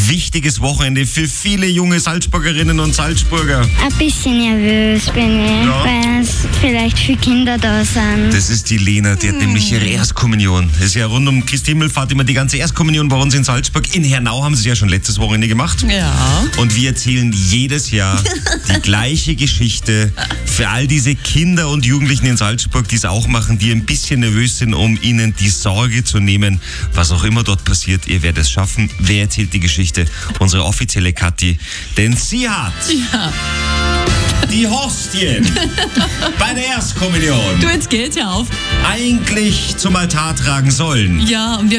wichtiges Wochenende für viele junge Salzburgerinnen und Salzburger. Ein bisschen nervös bin ich, weil es vielleicht viele Kinder da sind. Das ist die Lena, die hat nämlich ihre Erstkommunion. Das ist ja rund um Christi Himmelfahrt immer die ganze Erstkommunion bei uns in Salzburg. In Hernau haben sie es ja schon letztes Wochenende gemacht. Ja. Und wir erzählen jedes Jahr die gleiche Geschichte für all diese Kinder und Jugendlichen in Salzburg, die es auch machen, die ein bisschen nervös sind, um ihnen die Sorge zu nehmen, was auch immer dort passiert. Ihr werdet es schaffen. Wer erzählt die Geschichte? Unsere offizielle Kathi. Denn sie hat die Hostien bei der Erstkommunion Du, jetzt geht's ja auf. eigentlich zum Altar tragen sollen. Ja, und wir